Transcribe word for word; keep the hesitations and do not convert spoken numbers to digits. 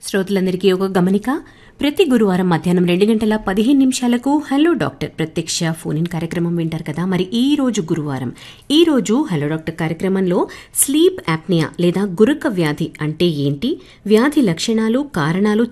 శ్రోతలందరికీ ఒక గమనిక. ప్రతి గురువారం మధ్యాహ్నం రెండు గంటల పదిహేను నిమిషాలకు హలో డాక్టర్ ప్రత్యక్ష ఫోన్ ఇన్ కార్యక్రమం వింటారు కదా. మరి ఈ రోజు గురువారం ఈ రోజు హలో డాక్టర్ కార్యక్రమంలో స్లీప్ యాప్నియా లేదా గురక వ్యాధి అంటే ఏంటి, వ్యాధి లక్షణాలు, కారణాలు,